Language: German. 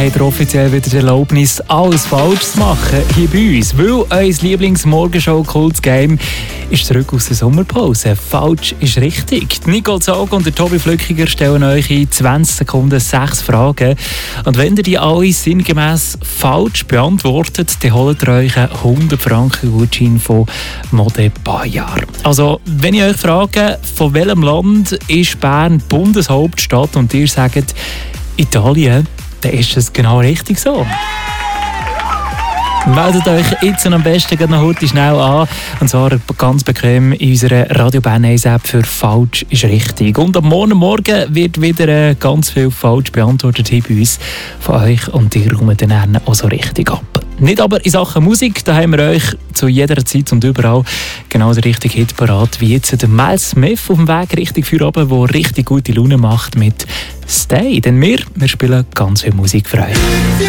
Hat offiziell wieder die Erlaubnis, alles falsch zu machen hier bei uns. Weil unser Lieblings-Morgenshow-Kults-Game ist zurück aus der Sommerpause. Falsch ist richtig. Nicole Zog und der Tobi Flückiger stellen euch in 20 Sekunden 6 Fragen. Und wenn ihr die alle sinngemäss falsch beantwortet, dann holt ihr euch einen 100 Franken Gutschein von Mode Bajar. Also, wenn ich euch frage, von welchem Land ist Bern Bundeshauptstadt und ihr sagt Italien, dann ist es genau richtig so. Meldet euch jetzt am besten noch heute schnell an. Und zwar ganz bequem in unserer Radio Bern 1 App für «Falsch ist richtig». Und am Morgen wird wieder ganz viel falsch beantwortet hier bei uns von euch. Und die räumen dann auch so richtig ab. Nicht aber in Sachen Musik, da haben wir euch zu jeder Zeit und überall genau den richtigen Hit parat, wie jetzt der Mel Smith auf dem Weg Richtung Feierabend, der richtig gute Laune macht mit «Stay». Denn wir spielen ganz viel Musik für euch.